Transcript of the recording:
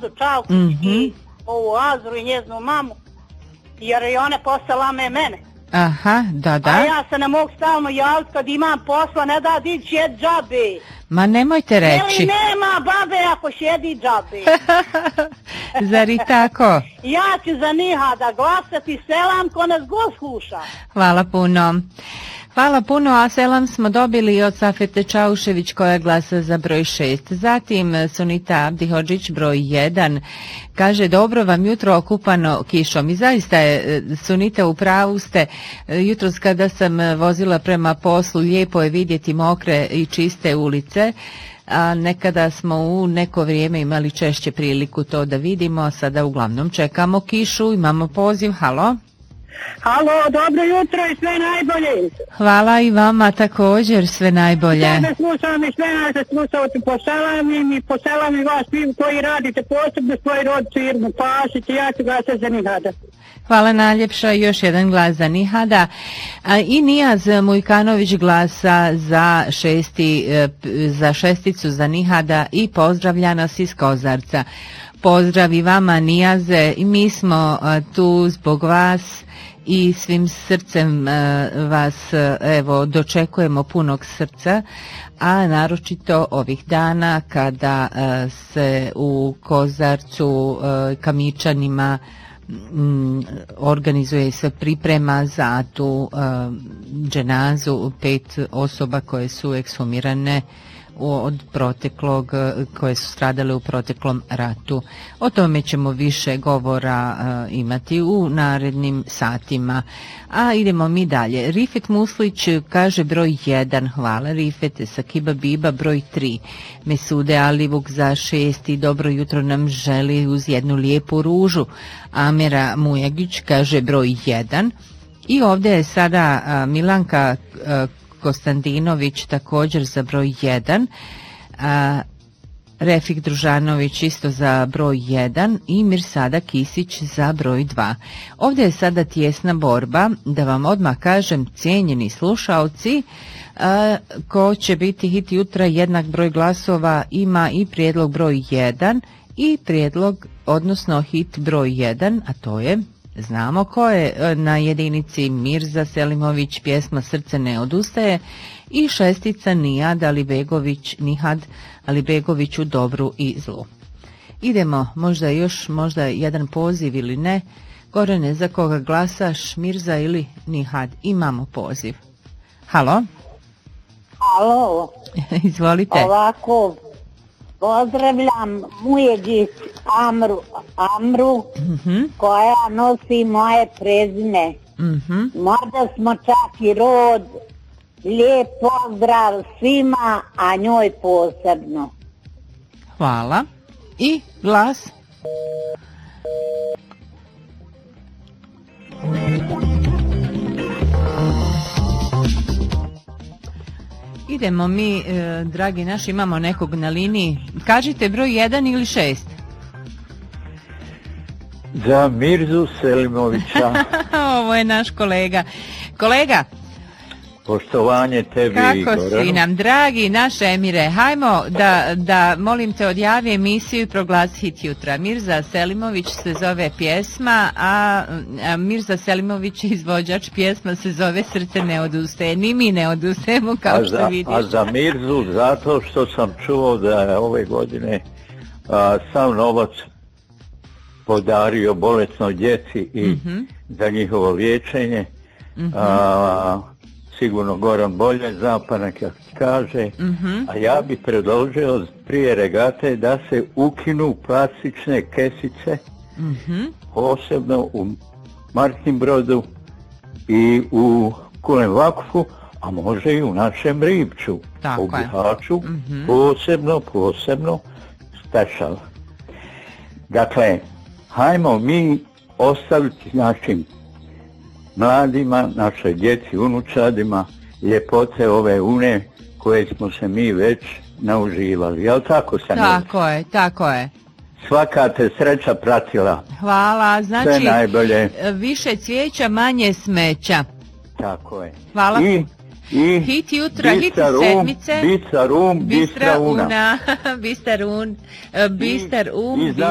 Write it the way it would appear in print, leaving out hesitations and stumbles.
Nadu Čavkić i ovu Azru i njeznu mamu, jer i one postala mene. Aha, da. A ja se ne mogu stalno javiti kad imam posla, ne da di šed džabe. Ma nemojte reći. Ili nema babe ako šedi džabe. Zar i tako? Ja ću za Nihada glasati, selam ko nas god sluša. Hvala puno. Hvala puno, a selam smo dobili od Safete Čaušević koja glasa za broj 6. Zatim Sunita Abdihodžić broj 1 kaže dobro vam jutro okupano kišom. I zaista je, Sunita, u pravu ste. Jutros kada sam vozila prema poslu lijepo je vidjeti mokre i čiste ulice. A nekada smo u neko vrijeme imali češće priliku to da vidimo, sada uglavnom čekamo kišu, imamo poziv, halo? Halo, dobro jutro i sve najbolje. Hvala i vama također, sve najbolje. Sada slušam i sve naše slušalci, poselam i vas svim koji radite, posebno svoj rod Irmu Pašić i ja ću glasati za Nihada. Hvala najljepša, još jedan glas za Nihada. I Nijaz Mujkanović glasa za šesticu za Nihada i pozdravlja nas iz Kozarca. Pozdrav i vama, Nijaze, i mi smo tu zbog vas i svim srcem vas evo dočekujemo punog srca, a naročito ovih dana kada se u Kozarcu Kamičanima organizuje se priprema za tu dženazu 5 osoba koje su ekshumirane od proteklog, koje su stradale u proteklom ratu. O tome ćemo više govora imati u narednim satima. A idemo mi dalje. Rifet Muslić kaže broj 1, hvala Rifet. Sakiba Biba broj 3. Mesude Alivuk za 6. Dobro jutro nam želi uz jednu lijepu ružu. Amira Mujagić kaže broj 1. I ovdje je sada Milanka Konstantinović također za broj 1, Refik Družanović isto za broj 1 i Mirsada Kisić za broj 2. Ovdje je sada tijesna borba, da vam odmah kažem, cijenjeni slušaoci, ko će biti hit jutra jednak broj glasova ima i prijedlog broj 1 i prijedlog, odnosno hit broj 1, a to je, znamo ko je na jedinici, Mirza Selimović, pjesma Srce ne odustaje, i šestica Nihad Alibegović u dobru i zlu. Idemo, možda jedan poziv ili ne. Gorane, za koga glasaš, Mirza ili Nihad? Imamo poziv. Halo? Halo. Izvolite. Ovako, pozdravljam Mujegić Amru, koja nosi moje prezime. Možda smo čak i rod. Lijep pozdrav svima, a njoj posebno. Hvala. I glas? Idemo mi, dragi naši, imamo nekog na liniji. Kažite broj 1 ili 6? Za Mirzu Selimovića. Ovo je naš kolega. Kolega, poštovanje tebi i Goranu. Kako si nam, dragi naš Emire, hajmo da molim te odjavi emisiju i proglasi hit jutra. Mirza Selimović se zove pjesma, a Mirza Selimović izvođač pjesma se zove Srce ne odustaje. Ni mi ne odustajemo, kao što vidiš. A za Mirzu zato što sam čuo da je ove godine sam novac podario bolesnoj djeci i za njihovo liječenje. Sigurno Goran bolje zapana kako kaže, a ja bih predložio prije regate da se ukinu plastične kesice, posebno u Martin Brodu i u Kulen Vakfu, a može i u našem Ribču, u Bihaću, posebno special. Dakle, hajmo mi ostaviti našim mladima, našoj djeci, unučadima, ljepote ove une koje smo se mi već nauživali. Jel tako sam? Tako je. Svaka te sreća pratila. Hvala, znači sve najbolje. Više cvijeća, manje smeća. Tako je. Hvala. I hit jutra, hit sedmice. Bistra Rum, Bistra Una. Bistar Un,